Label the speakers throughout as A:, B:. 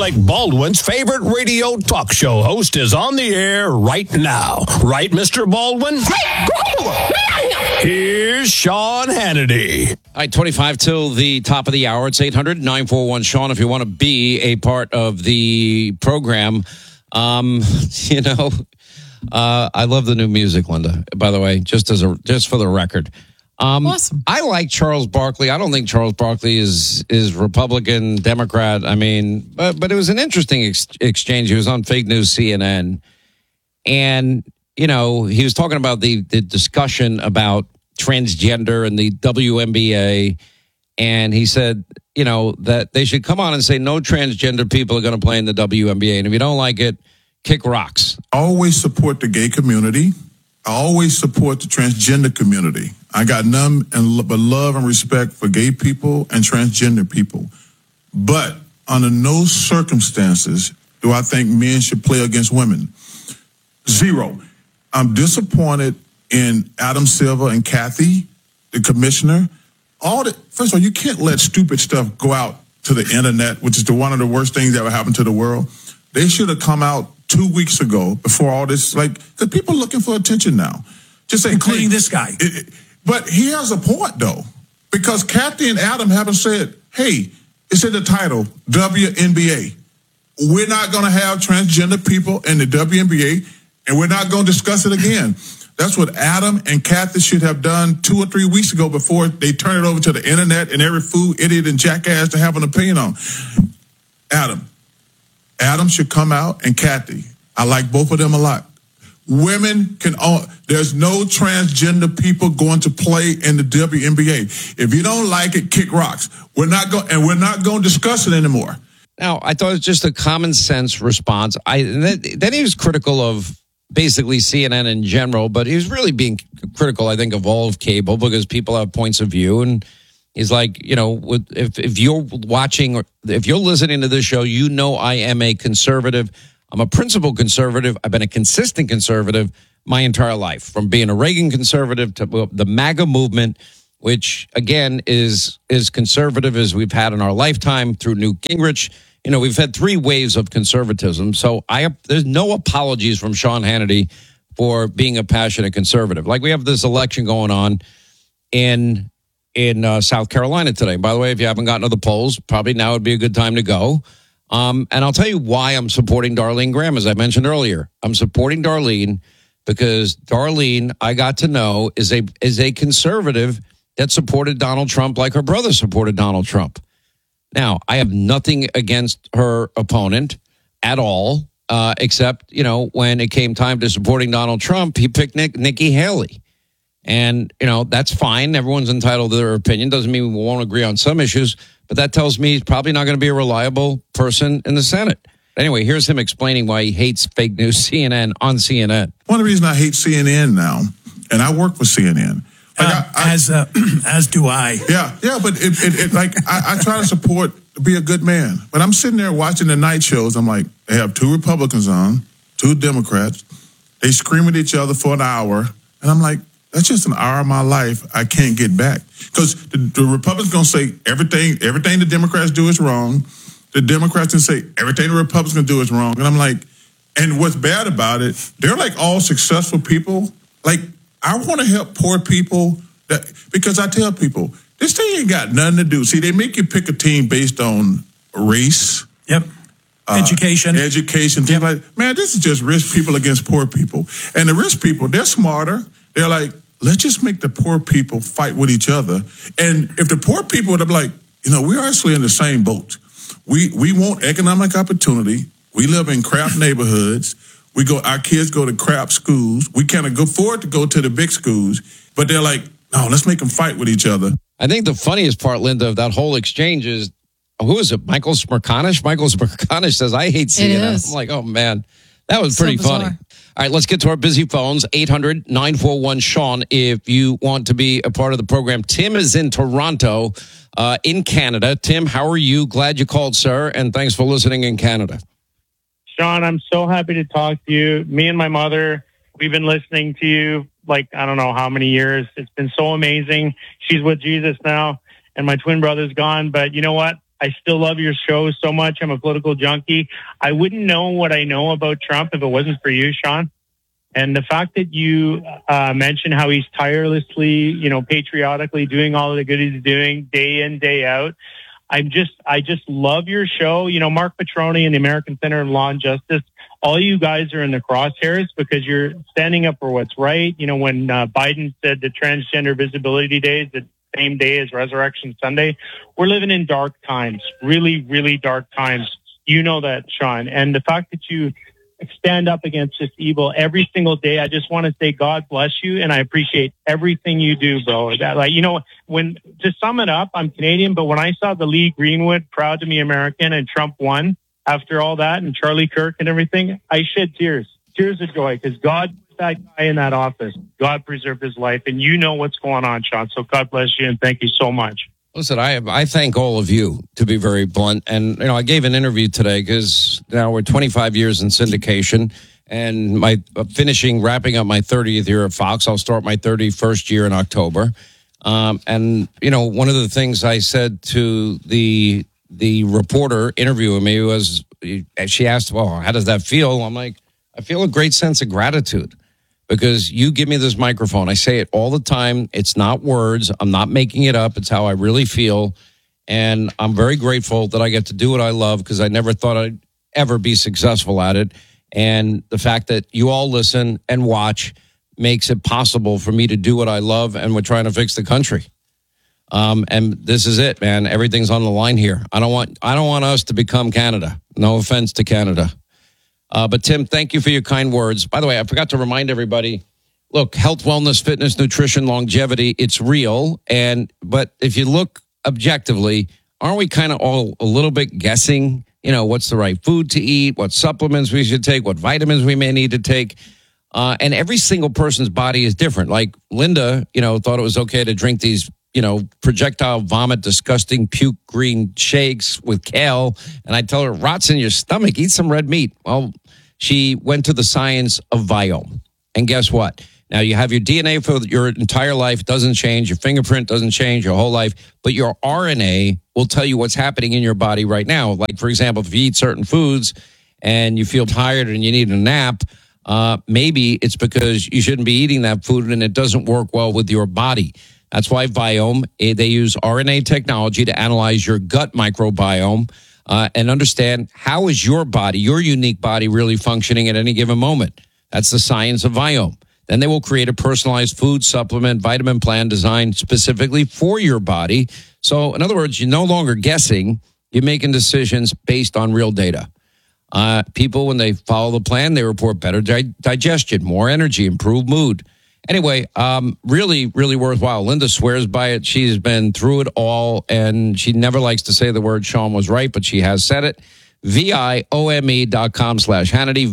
A: Alec Baldwin's favorite radio talk show host is on the air right now. Right, Mr. Baldwin? Here's Sean Hannity.
B: All right, 25 till the top of the hour. It's 800-941-SEAN if you want to be a part of the program. I love the new music, Linda, by the way, just for the record.
C: Awesome.
B: I like Charles Barkley. I don't think Charles Barkley is Republican, Democrat. I mean, but it was an interesting exchange. He was on Fake News CNN. And, he was talking about the discussion about transgender and the WNBA. And he said, that they should come on and say no transgender people are going to play in the WNBA. And if you don't like it, kick rocks.
D: I always support the gay community. I always support the transgender community. I got none but love and respect for gay people and transgender people. But under no circumstances do I think men should play against women. Zero. I'm disappointed in Adam Silver and Kathy, the commissioner. First of all, you can't let stupid stuff go out to the internet, which is one of the worst things that ever happened to the world. They should have come out 2 weeks ago before all this, because people are looking for attention now. Just say,
C: including this guy.
D: But he has a point, though, because Kathy and Adam haven't said, hey, it's in the title, WNBA. We're not going to have transgender people in the WNBA, and we're not going to discuss it again. That's what Adam and Kathy should have done 2 or 3 weeks ago before they turn it over to the internet and every fool, idiot, and jackass to have an opinion on. Adam should come out, and Kathy. I like both of them a lot. Women there's no transgender people going to play in the WNBA. If you don't like it, kick rocks. We're not going to discuss it anymore.
B: Now, I thought it was just a common sense response. Then he was critical of basically CNN in general, but he was really being critical, I think, of all of cable because people have points of view. And he's like, if you're watching or if you're listening to this show, I am a conservative. I'm a principled conservative. I've been a consistent conservative my entire life, from being a Reagan conservative to the MAGA movement, which, again, is conservative as we've had in our lifetime through Newt Gingrich. We've had 3 waves of conservatism. So there's no apologies from Sean Hannity for being a passionate conservative. Like we have this election going on in South Carolina today. By the way, if you haven't gotten to the polls, probably now would be a good time to go. And I'll tell you why I'm supporting Darlene Graham, as I mentioned earlier. I'm supporting Darlene because Darlene, I got to know, is a conservative that supported Donald Trump like her brother supported Donald Trump. Now, I have nothing against her opponent at all, except, when it came time to supporting Donald Trump, he picked Nikki Haley. And, that's fine. Everyone's entitled to their opinion. Doesn't mean we won't agree on some issues, but that tells me he's probably not going to be a reliable person in the Senate. Anyway, here's him explaining why he hates fake news CNN on CNN.
D: One of the reasons I hate CNN now, and I work for CNN.
C: As do I.
D: Yeah, but I try to be a good man. But I'm sitting there watching the night shows. I'm like, they have 2 Republicans on, 2 Democrats. They scream at each other for an hour. And I'm like, that's just an hour of my life I can't get back. Because the Republicans going to say everything the Democrats do is wrong. The Democrats can say everything the Republicans do is wrong. And I'm like, and what's bad about it, they're like all successful people. Like, I want to help poor people because I tell people, this thing ain't got nothing to do. See, they make you pick a team based on race.
C: Yep. Education.
D: Yep. Like, man, this is just rich people against poor people. And the rich people, they're smarter. They're like, let's just make the poor people fight with each other. And if the poor people would have like, we're actually in the same boat. We want economic opportunity. We live in crap neighborhoods. Our kids go to crap schools. We can't afford to go to the big schools, but they're like, no, let's make them fight with each other.
B: I think the funniest part, Linda, of that whole exchange is, who is it? Michael Smerconish? Michael Smerconish says, I hate CNN. I'm like, oh, man, that was pretty funny. All right, let's get to our busy phones. 800-941-SEAN if you want to be a part of the program. Tim is in Toronto, in Canada. Tim, how are you? Glad you called, sir, and thanks for listening in Canada.
E: Sean, I'm so happy to talk to you. Me and my mother, we've been listening to you I don't know how many years. It's been so amazing. She's with Jesus now, and my twin brother's gone. But you know what? I still love your show so much. I'm a political junkie. I wouldn't know what I know about Trump if it wasn't for you, Sean. And the fact that you mentioned how he's tirelessly, patriotically doing all of the good he's doing day in, day out. I just love your show. Mark Petroni and the American Center of Law and Justice, all you guys are in the crosshairs because you're standing up for what's right. When Biden said the Transgender Visibility Day is the same day as Resurrection Sunday, we're living in dark times, really, really dark times. You know that, Sean. And the fact that you stand up against this evil every single day, I just want to say God bless you, and I appreciate everything you do, bro. When to sum it up, I'm Canadian, but when I saw the Lee Greenwood Proud to Be American and Trump won after all that, and Charlie Kirk and everything, I shed tears of joy because God put that guy in that office. God preserved his life, and you know what's going on, Sean. So God bless you, and thank you so much.
B: Listen, I thank all of you, to be very blunt. And, I gave an interview today because now we're 25 years in syndication and wrapping up my 30th year at Fox. I'll start my 31st year in October. And, one of the things I said to the reporter interviewing me was, she asked, well, how does that feel? I'm like, I feel a great sense of gratitude. Because you give me this microphone. I say it all the time. It's not words. I'm not making it up. It's how I really feel. And I'm very grateful that I get to do what I love because I never thought I'd ever be successful at it. And the fact that you all listen and watch makes it possible for me to do what I love. And we're trying to fix the country. And this is it, man. Everything's on the line here. I don't want us to become Canada. No offense to Canada. But Tim, thank you for your kind words. By the way, I forgot to remind everybody, look, health, wellness, fitness, nutrition, longevity, it's real. But if you look objectively, aren't we kind of all a little bit guessing, what's the right food to eat, what supplements we should take, what vitamins we may need to take? And every single person's body is different. Like Linda, thought it was okay to drink these, projectile vomit, disgusting puke green shakes with kale. And I tell her, rots in your stomach, eat some red meat. Well, she went to the science of Viome. And guess what? Now you have your DNA for your entire life. It doesn't change. Your fingerprint doesn't change your whole life. But your RNA will tell you what's happening in your body right now. Like, for example, if you eat certain foods and you feel tired and you need a nap, maybe it's because you shouldn't be eating that food and it doesn't work well with your body. That's why Viome, they use RNA technology to analyze your gut microbiome and understand how is your body, your unique body, really functioning at any given moment. That's the science of Viome. Then they will create a personalized food supplement vitamin plan designed specifically for your body. So, in other words, you're no longer guessing. You're making decisions based on real data. People, when they follow the plan, they report better digestion, more energy, improved mood. Anyway, really, really worthwhile. Linda swears by it. She's been through it all, and she never likes to say the word Sean was right, but she has said it. VIOME.com/Hannity,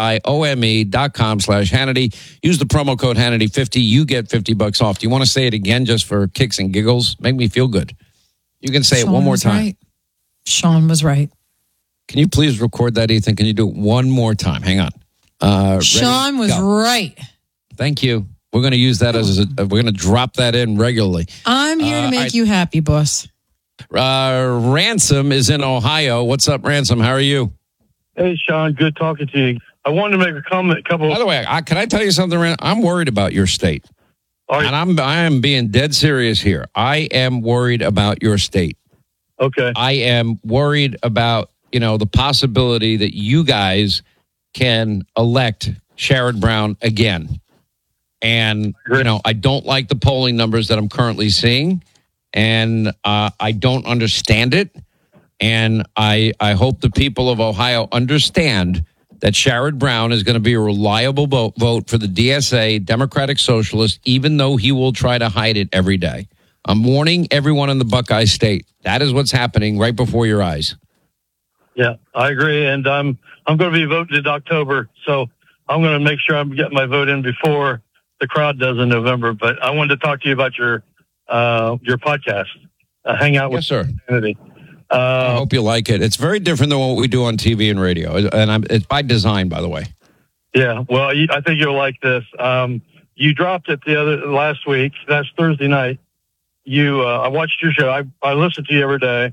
B: VIOME.com/Hannity. Use the promo code Hannity50. You get $50 off. Do you want to say it again just for kicks and giggles? Make me feel good. You can say it one more time.
F: Right. Sean was right.
B: Can you please record that, Ethan? Can you do it one more time? Hang on.
F: Sean was right.
B: Thank you. We're going to use that we're going to drop that in regularly.
F: I'm here to make you happy, boss.
B: Ransom is in Ohio. What's up, Ransom? How are you?
G: Hey, Sean. Good talking to you. I wanted to make a comment. By
B: the way, can I tell you something, Ransom? I'm worried about your state. And I am being dead serious here. I am worried about your state.
G: Okay.
B: I am worried about, the possibility that you guys can elect Sherrod Brown again. And, I don't like the polling numbers that I'm currently seeing. And I don't understand it. And I hope the people of Ohio understand that Sherrod Brown is going to be a reliable vote for the DSA, Democratic Socialist, even though he will try to hide it every day. I'm warning everyone in the Buckeye State. That is what's happening right before your eyes.
G: Yeah, I agree. And I'm going to be voting in October. So I'm going to make sure I'm getting my vote in before the crowd does in November. But I wanted to talk to you about your podcast, Hang Out with Hannity.
B: I hope you like it. It's very different than what we do on TV and radio. And it's by design, by the way.
G: Yeah, well, I think you'll like this. You dropped it last week. That's Thursday night. I watched your show. I listen to you every day.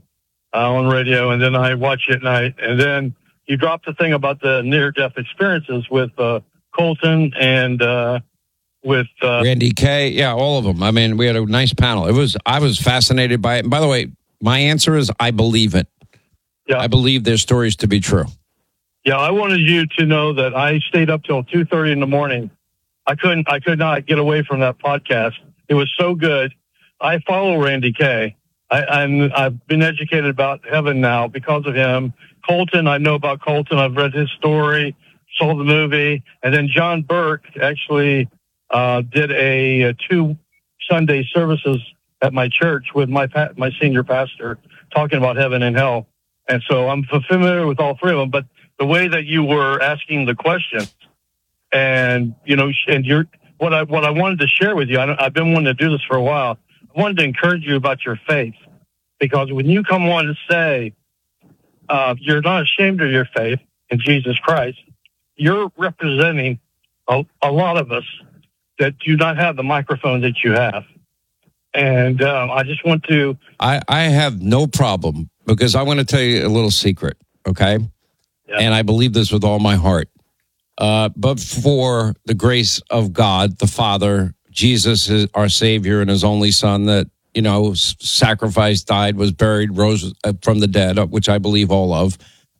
G: on radio, and then I watch you at night. And then you dropped the thing about the near-death experiences with Colton and with
B: Randy Kay. Yeah, all of them. I mean, we had a nice panel. I was fascinated by it. And by the way, my answer is I believe it.
G: Yeah.
B: I believe their stories to be true.
G: Yeah, I wanted you to know that I stayed up till 2:30 in the morning. I could not get away from that podcast. It was so good. I follow Randy Kay. I've been educated about heaven now because of him. Colton, I know about Colton. I've read his story, saw the movie, and then John Burke actually did a 2 Sunday services at my church with my senior pastor, talking about heaven and hell. And so I'm familiar with all three of them. But the way that you were asking the questions, and what I wanted to share with you, I've been wanting to do this for a while. I wanted to encourage you about your faith, because when you come on to say you're not ashamed of your faith in Jesus Christ, you're representing a lot of us that do not have the microphone that you have. And I just want to...
B: I have no problem, because I want to tell you a little secret, okay? Yeah. And I believe this with all my heart. But for the grace of God, the Father, Jesus is our Savior and his only Son that, sacrificed, died, was buried, rose from the dead, which I believe all of,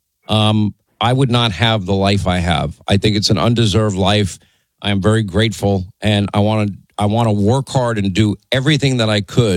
B: I would not have the life I have. I think it's an undeserved life. I am very grateful, and I want to work hard and do everything that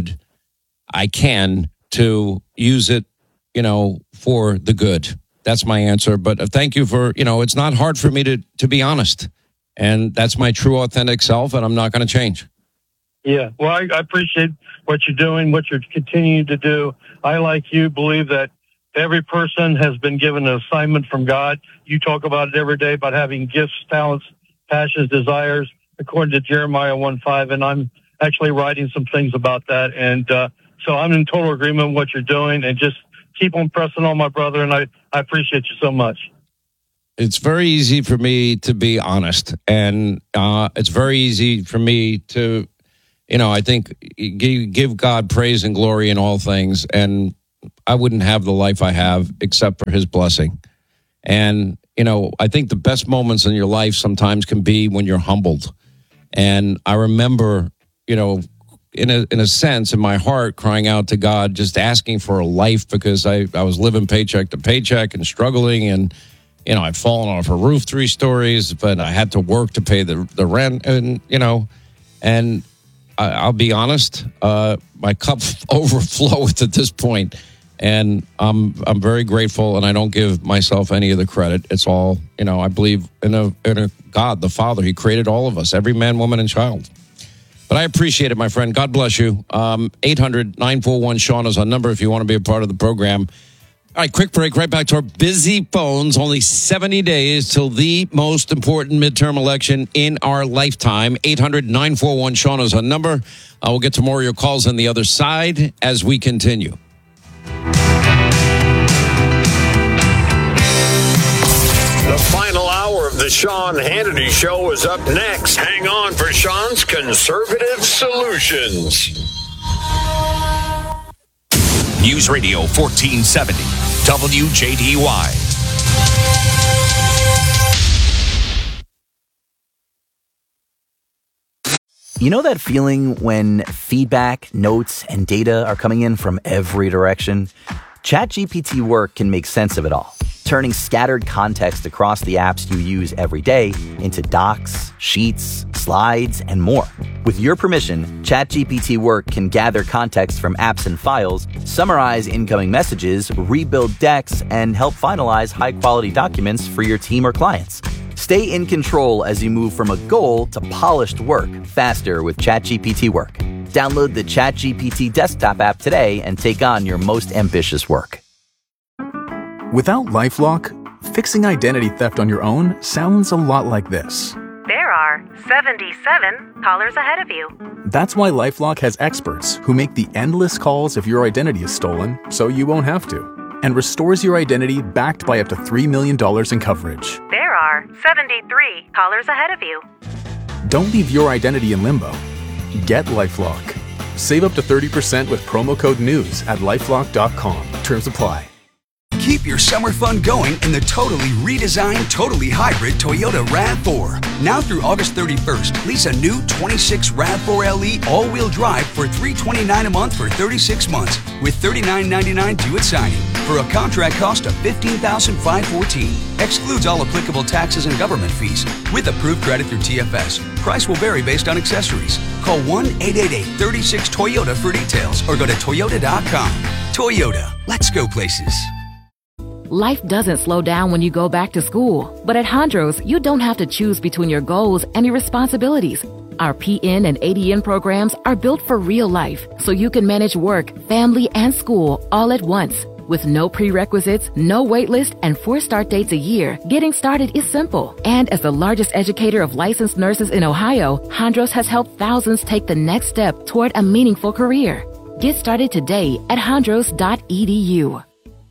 B: I can to use it, for the good. That's my answer. But thank you for, it's not hard for me to be honest. And that's my true, authentic self, and I'm not going to change.
G: Yeah. Well, I appreciate what you're doing, what you're continuing to do. I, like you, believe that every person has been given an assignment from God. You talk about it every day, about having gifts, talents, passions, desires, according to Jeremiah 1:5. And I'm actually writing some things about that. And so I'm in total agreement with what you're doing, and just keep on pressing on, my brother. And I appreciate you so much.
B: It's very easy for me to be honest, and it's very easy for me to, I think, give God praise and glory in all things, and I wouldn't have the life I have except for his blessing. And, I think the best moments in your life sometimes can be when you're humbled. And I remember, in a sense, in my heart, crying out to God, just asking for a life, because I was living paycheck to paycheck and struggling, and I'd fallen off a roof 3 stories, but I had to work to pay the rent, and and I'll be honest, my cup overflows at this point, and I'm very grateful, and I don't give myself any of the credit. It's all, I believe in a God, the Father. He created all of us, every man, woman, and child. But I appreciate it, my friend. God bless you. 800-941-SEAN is our number if you want to be a part of the program. All right, quick break. Right back to our busy phones. Only 70 days till the most important midterm election in our lifetime. 800-941-SEAN is our number. We'll get to more of your calls on the other side as we continue.
A: The final hour of the Sean Hannity Show is up next. Hang on for Sean's Conservative Solutions.
H: News Radio 1470, WJDY.
I: You know that feeling when feedback, notes, and data are coming in from every direction? ChatGPT Work can make sense of it all, turning scattered context across the apps you use every day into docs, sheets, slides, and more. With your permission, ChatGPT Work can gather context from apps and files, summarize incoming messages, rebuild decks, and help finalize high-quality documents for your team or clients. Stay in control as you move from a goal to polished work faster with ChatGPT Work. Download the ChatGPT desktop app today and take on your most ambitious work.
J: Without LifeLock, fixing identity theft on your own sounds a lot like this.
K: There are 77 callers ahead of you.
J: That's why LifeLock has experts who make the endless calls if your identity is stolen, so you won't have to, and restores your identity backed by up to $3 million in coverage.
K: There are 73 callers ahead of you.
J: Don't leave your identity in limbo. Get LifeLock. Save up to 30% with promo code NEWS at LifeLock.com. Terms apply.
L: Keep your summer fun going in the totally redesigned, totally hybrid Toyota RAV4. Now through August 31st, lease a new 26 RAV4 LE all-wheel drive for $329 a month for 36 months with $39.99 due at signing for a contract cost of $15,514. Excludes all applicable taxes and government fees with approved credit through TFS. Price will vary based on accessories. Call 1-888-36-TOYOTA for details or go to Toyota.com. Toyota, let's go places.
M: Life doesn't slow down when you go back to school. But at Hondros, you don't have to choose between your goals and your responsibilities. Our PN and ADN programs are built for real life, so you can manage work, family, and school all at once. With no prerequisites, no wait list, and 4 start dates a year, getting started is simple. And as the largest educator of licensed nurses in Ohio, Hondros has helped thousands take the next step toward a meaningful career. Get started today at hondros.edu.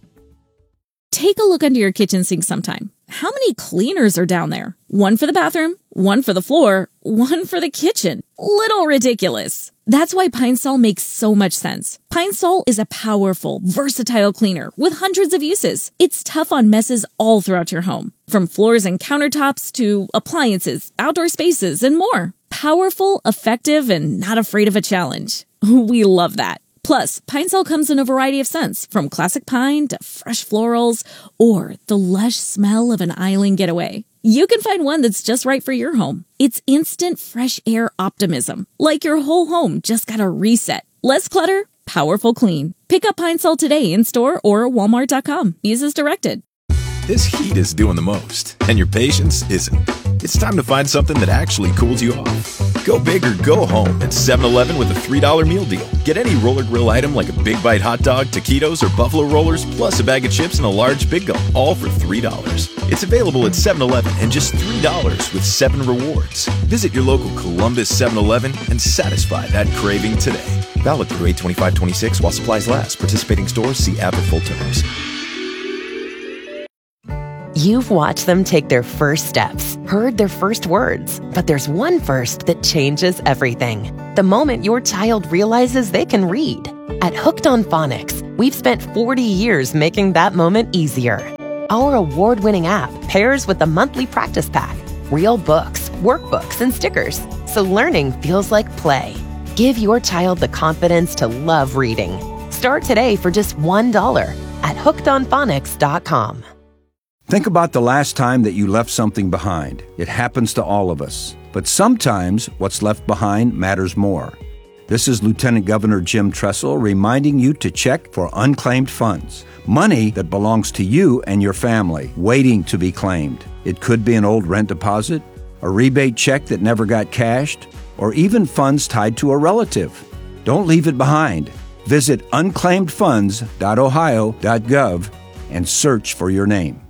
N: Take a look under your kitchen sink sometime. How many cleaners are down there? One for the bathroom, one for the floor, one for the kitchen. Little ridiculous. That's why Pine Sol makes so much sense. Pine Sol is a powerful, versatile cleaner with hundreds of uses. It's tough on messes all throughout your home, from floors and countertops to appliances, outdoor spaces, and more. Powerful, effective, and not afraid of a challenge. We love that. Plus, Pine Sol comes in a variety of scents, from classic pine to fresh florals or the lush smell of an island getaway. You can find one that's just right for your home. It's instant fresh air optimism, like your whole home just got a reset. Less clutter, powerful clean. Pick up Pine Sol today in store or Walmart.com. Use as directed.
O: This heat is doing the most, and your patience isn't. It's time to find something that actually cools you off. Go big or go home at 7-Eleven with a $3 meal deal. Get any roller grill item like a Big Bite hot dog, taquitos, or buffalo rollers, plus a bag of chips and a large Big Gulp, all for $3. It's available at 7-Eleven and just $3 with 7 rewards. Visit your local Columbus 7-Eleven and satisfy that craving today. Valid through 8/25/26 while supplies last. Participating stores, see app for full terms.
P: You've watched them take their first steps, heard their first words, but there's one first that changes everything. The moment your child realizes they can read. At Hooked on Phonics, we've spent 40 years making that moment easier. Our award-winning app pairs with the monthly practice pack, real books, workbooks, and stickers, so learning feels like play. Give your child the confidence to love reading. Start today for just $1 at hookedonphonics.com.
Q: Think about the last time that you left something behind. It happens to all of us. But sometimes what's left behind matters more. This is Lieutenant Governor Jim Tressel reminding you to check for unclaimed funds. Money that belongs to you and your family, waiting to be claimed. It could be an old rent deposit, a rebate check that never got cashed, or even funds tied to a relative. Don't leave it behind. Visit unclaimedfunds.ohio.gov and search for your name.